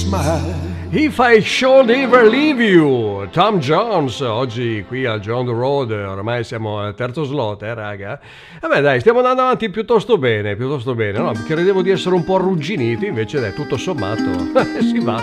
smile. If I Should Ever Leave You, Tom Jones, oggi qui al John the Road, ormai siamo al terzo slot, raga? Vabbè dai, stiamo andando avanti piuttosto bene, no? Credevo di essere un po' arrugginiti, invece dai, tutto sommato, si va.